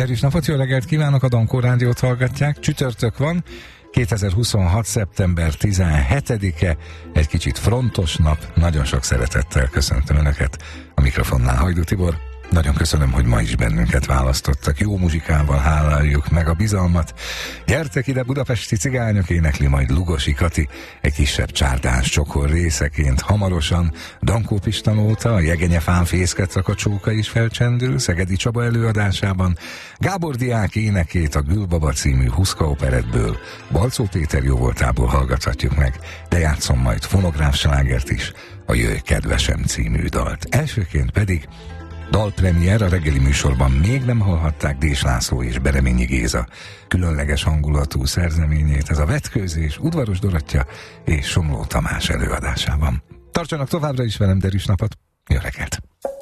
Derűs napot, jó reggelt kívánok, a Dankó Rádiót hallgatják. Csütörtök van, 2026. szeptember 17-e, egy kicsit frontos nap, nagyon sok szeretettel köszöntöm Önöket. A mikrofonnál Hajdú Tibor. Nagyon köszönöm, hogy ma is bennünket választottak. Jó muzsikával háláljuk meg a bizalmat. Gyertek ide, budapesti cigányok, énekli majd Lugosi Kati, egy kisebb csárdáns csokor részeként. Hamarosan Dankó Pistanóta, a Jegenyefán fészket a csóka is felcsendül, Szegedi Csaba előadásában. Gábor diák énekét a Gülbaba című Huszka operettből, Balczó Péter jóvoltából hallgathatjuk meg, de játszom majd fonográf slágert is, a Jöjj kedvesem című dalt. Elsőként pedig dalpremier, a reggeli műsorban még nem hallhatták Dés László és Bereményi Géza különleges hangulatú szerzeményét, ez a Vetkőzés, Udvaros Dorottya és Somló Tamás előadásában. Tartsanak továbbra is velem, Derűs napot, jó reggelt!